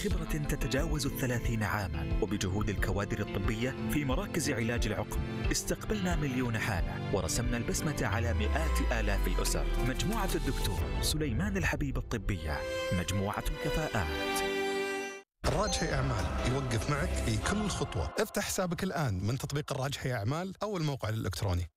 بخبرة تتجاوز 30 عاما وبجهود الكوادر الطبية في مراكز علاج العقم استقبلنا مليون حالة ورسمنا البسمة على مئات آلاف الأسر. مجموعة الدكتور سليمان الحبيب الطبية، مجموعة كفاءات. الراجحي أعمال يوقف معك في كل خطوة. افتح حسابك الآن من تطبيق الراجحي أعمال أو الموقع الإلكتروني.